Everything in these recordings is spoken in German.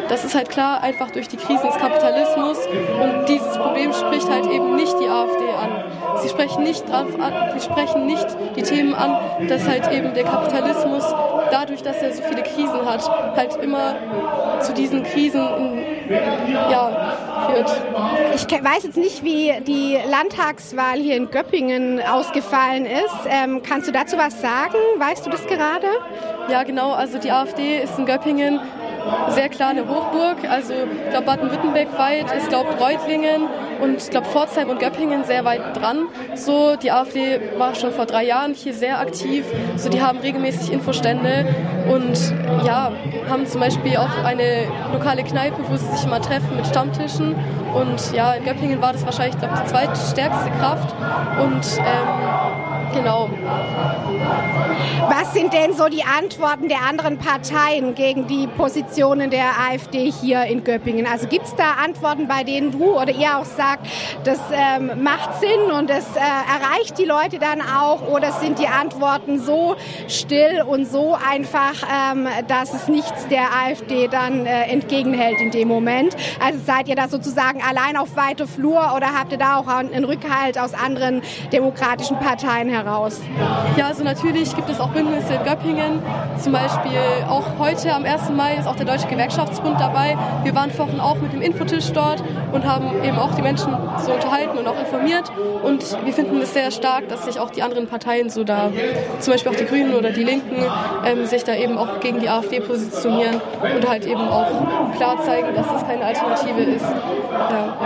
das ist halt klar, einfach durch die Krisen des Kapitalismus, und dieses Problem spricht halt eben nicht die AfD an. Sie sprechen nicht die Themen an, dass halt eben der Kapitalismus, dadurch, dass er so viele Krisen hat, halt immer zu diesen Krisen führt. Ich weiß jetzt nicht, wie die Landtagswahl hier in Göppingen ausgefallen ist. Kannst du dazu was sagen? Weißt du das gerade? Ja, genau. Also die AfD ist in Göppingen sehr klar eine Hochburg. Also ich glaube Baden-Württemberg weit, ich glaube Reutlingen und ich glaube Pforzheim und Göppingen sehr weit dran. So, die AfD war schon vor 3 Jahren hier sehr aktiv. So, die haben regelmäßig Infostände und ja, haben zum Beispiel auch eine lokale Kneipe, wo sie sich immer treffen mit Stammtischen. Und ja, in Göppingen war das wahrscheinlich, glaube ich, die zweitstärkste Kraft. Und genau. Was sind denn so die Antworten der anderen Parteien gegen die Positionen der AfD hier in Göppingen? Also gibt es da Antworten, bei denen du oder ihr auch sagt, das macht Sinn und das erreicht die Leute dann auch? Oder sind die Antworten so still und so einfach, dass es nichts der AfD dann entgegenhält in dem Moment? Also seid ihr da sozusagen allein auf weiter Flur oder habt ihr da auch einen Rückhalt aus anderen demokratischen Parteien heraus? Ja, also natürlich gibt es auch Bündnisse in Göppingen. Zum Beispiel auch heute am 1. Mai ist auch der Deutsche Gewerkschaftsbund dabei. Wir waren vorhin auch mit dem Infotisch dort und haben eben auch die Menschen so unterhalten und auch informiert. Und wir finden es sehr stark, dass sich auch die anderen Parteien so da, zum Beispiel auch die Grünen oder die Linken, sich da eben auch gegen die AfD positionieren und halt eben auch klar zeigen, dass das keine Alternative ist. Ja.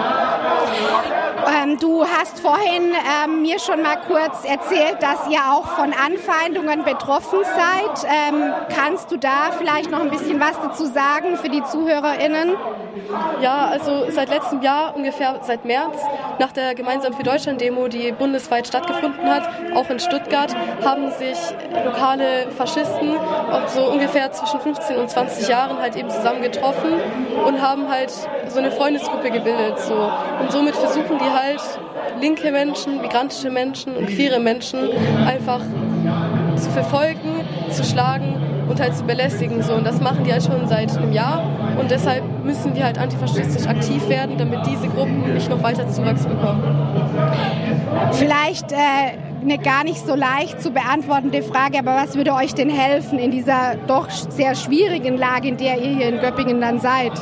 Du hast vorhin mir schon mal kurz erzählt, dass ihr auch von Anfeindungen betroffen seid. Kannst du da vielleicht noch ein bisschen was dazu sagen für die ZuhörerInnen? Ja, also seit letztem Jahr, ungefähr seit März, nach der Gemeinsam für Deutschland-Demo, die bundesweit stattgefunden hat, auch in Stuttgart, haben sich lokale Faschisten, auch so ungefähr zwischen 15 und 20 Jahren, halt eben zusammen getroffen und haben halt so eine Freundesgruppe gebildet. So. Und somit versuchen die halt, linke Menschen, migrantische Menschen und queere Menschen einfach zu verfolgen, zu schlagen und halt zu belästigen. So. Und das machen die halt schon seit einem Jahr. Und deshalb müssen die halt antifaschistisch aktiv werden, damit diese Gruppen nicht noch weiter Zuwachs bekommen. Vielleicht eine gar nicht so leicht zu beantwortende Frage, aber was würde euch denn helfen in dieser doch sehr schwierigen Lage, in der ihr hier in Göppingen dann seid?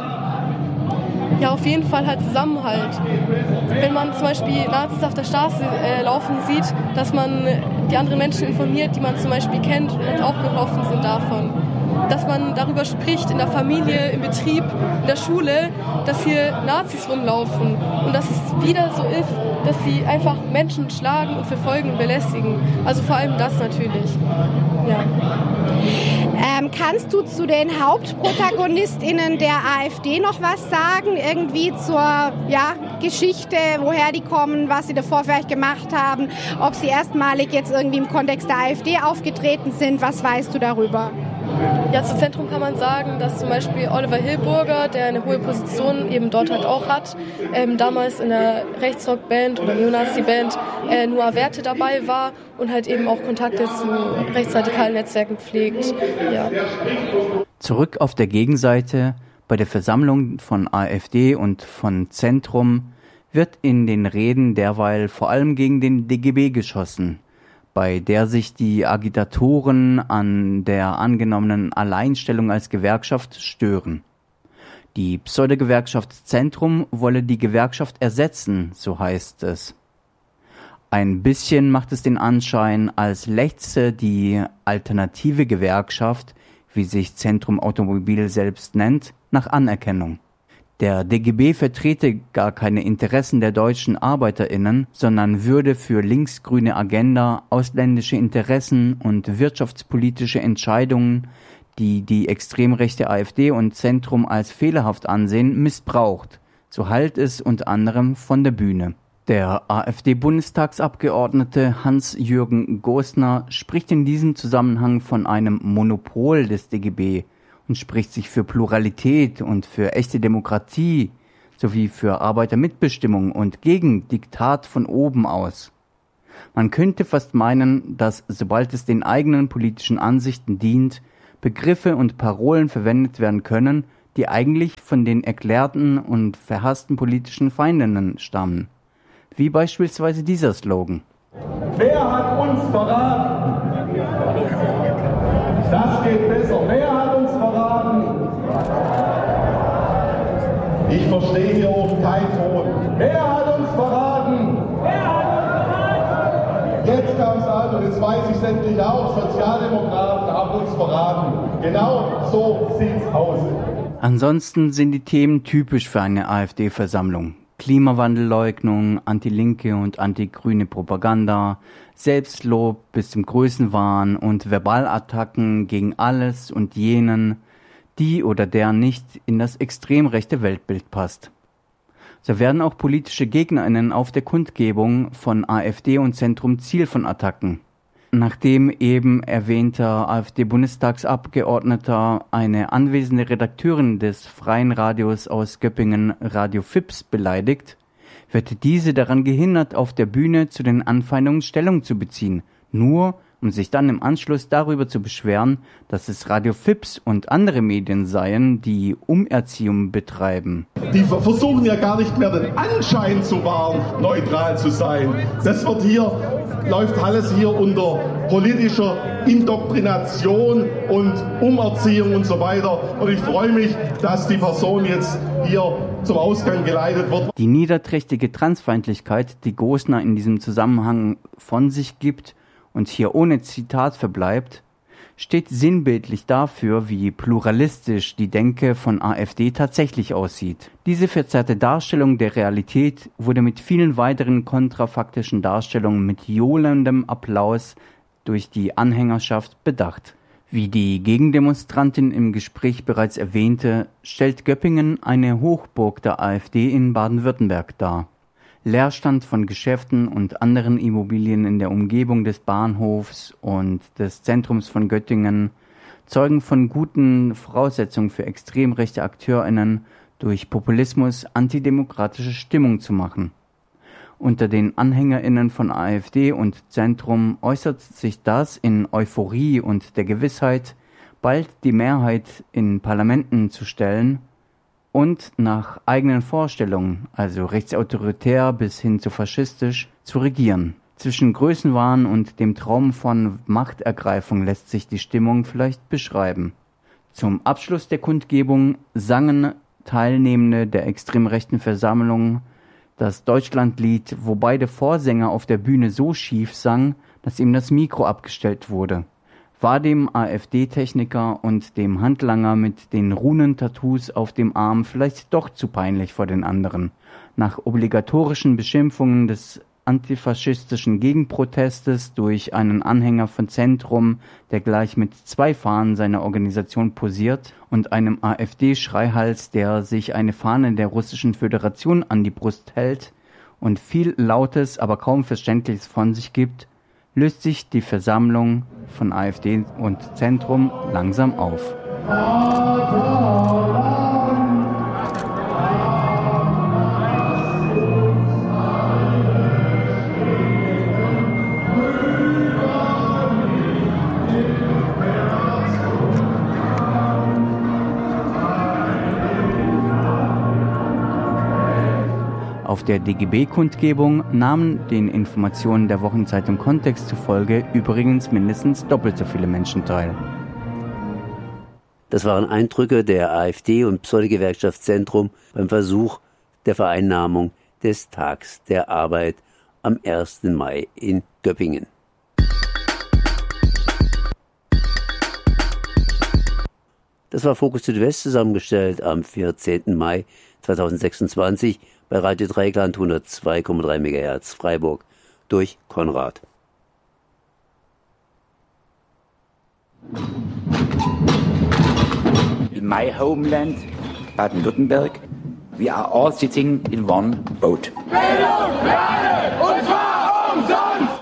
Ja, auf jeden Fall halt Zusammenhalt. Wenn man zum Beispiel Nazis auf der Straße laufen sieht, dass man die anderen Menschen informiert, die man zum Beispiel kennt und auch betroffen sind davon. Dass man darüber spricht in der Familie, im Betrieb, in der Schule, dass hier Nazis rumlaufen und dass es wieder so ist, dass sie einfach Menschen schlagen und verfolgen und belästigen. Also vor allem das natürlich. Ja. Kannst du zu den HauptprotagonistInnen der AfD noch was sagen? Irgendwie zur Geschichte, woher die kommen, was sie davor vielleicht gemacht haben, ob sie erstmalig jetzt irgendwie im Kontext der AfD aufgetreten sind? Was weißt du darüber? Ja, zu Zentrum kann man sagen, dass zum Beispiel Oliver Hilburger, der eine hohe Position eben dort halt auch hat, damals in der Rechtsrock-Band oder Neonazi-Band Noir Werte dabei war und halt eben auch Kontakte zu rechtsradikalen Netzwerken pflegt. Ja. Zurück auf der Gegenseite, bei der Versammlung von AfD und von Zentrum, wird in den Reden derweil vor allem gegen den DGB geschossen, bei der sich die Agitatoren an der angenommenen Alleinstellung als Gewerkschaft stören. Die Pseudogewerkschaft Zentrum wolle die Gewerkschaft ersetzen, so heißt es. Ein bisschen macht es den Anschein, als lechze die alternative Gewerkschaft, wie sich Zentrum Automobil selbst nennt, nach Anerkennung. Der DGB vertrete gar keine Interessen der deutschen ArbeiterInnen, sondern würde für linksgrüne Agenda, ausländische Interessen und wirtschaftspolitische Entscheidungen, die die extrem rechte AfD und Zentrum als fehlerhaft ansehen, missbraucht. So hallt es unter anderem von der Bühne. Der AfD-Bundestagsabgeordnete Hans-Jürgen Gosner spricht in diesem Zusammenhang von einem Monopol des DGB und spricht sich für Pluralität und für echte Demokratie sowie für Arbeitermitbestimmung und gegen Diktat von oben aus. Man könnte fast meinen, dass sobald es den eigenen politischen Ansichten dient, Begriffe und Parolen verwendet werden können, die eigentlich von den erklärten und verhassten politischen Feindinnen stammen. Wie beispielsweise dieser Slogan. Wer hat uns verraten? Das geht besser. Wer hat uns verraten? Ich verstehe hier oben keinen Ton. Wer hat uns verraten? Jetzt kam es an und jetzt weiß ich es endlich auch. Sozialdemokraten haben uns verraten. Genau so sieht's aus. Ansonsten sind die Themen typisch für eine AfD-Versammlung. Klimawandelleugnung, anti-linke und anti-grüne Propaganda, Selbstlob bis zum Größenwahn und Verbalattacken gegen alles und jenen, die oder der nicht in das extrem rechte Weltbild passt. So werden auch politische GegnerInnen auf der Kundgebung von AfD und Zentrum Ziel von Attacken. Nachdem eben erwähnter AfD-Bundestagsabgeordneter eine anwesende Redakteurin des freien Radios aus Göppingen, Radio Fips, beleidigt, wird diese daran gehindert, auf der Bühne zu den Anfeindungen Stellung zu beziehen, nur um sich dann im Anschluss darüber zu beschweren, dass es Radio Fips und andere Medien seien, die Umerziehung betreiben. Die versuchen ja gar nicht mehr den Anschein zu wahren, neutral zu sein. Das läuft alles hier unter politischer Indoktrination und Umerziehung und so weiter. Und ich freue mich, dass die Person jetzt hier zum Ausgang geleitet wird. Die niederträchtige Transfeindlichkeit, die Gosner in diesem Zusammenhang von sich gibt und hier ohne Zitat verbleibt, steht sinnbildlich dafür, wie pluralistisch die Denke von AfD tatsächlich aussieht. Diese verzerrte Darstellung der Realität wurde mit vielen weiteren kontrafaktischen Darstellungen mit johlendem Applaus durch die Anhängerschaft bedacht. Wie die Gegendemonstrantin im Gespräch bereits erwähnte, stellt Göppingen eine Hochburg der AfD in Baden-Württemberg dar. Leerstand von Geschäften und anderen Immobilien in der Umgebung des Bahnhofs und des Zentrums von Göttingen zeugen von guten Voraussetzungen für extrem rechte AkteurInnen, durch Populismus antidemokratische Stimmung zu machen. Unter den AnhängerInnen von AfD und Zentrum äußert sich das in Euphorie und der Gewissheit, bald die Mehrheit in Parlamenten zu stellen und nach eigenen Vorstellungen, also rechtsautoritär bis hin zu faschistisch, zu regieren. Zwischen Größenwahn und dem Traum von Machtergreifung lässt sich die Stimmung vielleicht beschreiben. Zum Abschluss der Kundgebung sangen Teilnehmende der extrem rechten Versammlung das Deutschlandlied, wobei der Vorsänger auf der Bühne so schief sang, dass ihm das Mikro abgestellt wurde. War dem AfD-Techniker und dem Handlanger mit den Runen-Tattoos auf dem Arm vielleicht doch zu peinlich vor den anderen. Nach obligatorischen Beschimpfungen des antifaschistischen Gegenprotestes durch einen Anhänger von Zentrum, der gleich mit 2 Fahnen seiner Organisation posiert, und einem AfD-Schreihals, der sich eine Fahne der Russischen Föderation an die Brust hält und viel Lautes, aber kaum Verständliches von sich gibt, löst sich die Versammlung von AfD und Zentrum langsam auf. Auf der DGB-Kundgebung nahmen den Informationen der Wochenzeitung Kontext zufolge übrigens mindestens doppelt so viele Menschen teil. Das waren Eindrücke der AfD und Pseudogewerkschaft Zentrum beim Versuch der Vereinnahmung des Tags der Arbeit am 1. Mai in Göppingen. Das war Fokus Südwest, zusammengestellt am 14. Mai 2026 bei Radio Dreieckland 102,3 MHz Freiburg durch Konrad. In my homeland, Baden-Württemberg, we are all sitting in one boat. Bildung für alle, und zwar umsonst!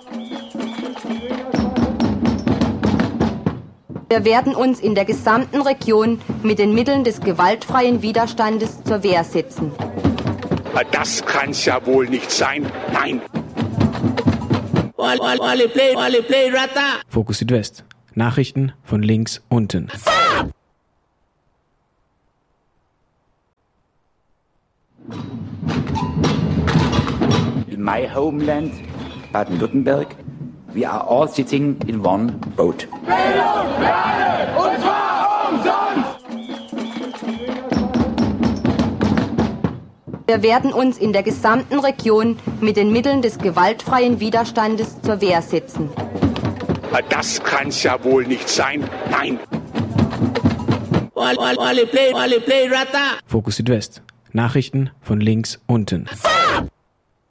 Wir werden uns in der gesamten Region mit den Mitteln des gewaltfreien Widerstandes zur Wehr setzen. Das kann's ja wohl nicht sein. Nein. Fokus Südwest. Nachrichten von links unten. my homeland, Baden-Württemberg. We are all sitting in one boat. Bildung für alle, und zwar umsonst! Wir werden uns in der gesamten Region mit den Mitteln des gewaltfreien Widerstandes zur Wehr setzen. Das kann's ja wohl nicht sein. Nein. Fokus Südwest. Nachrichten von links unten.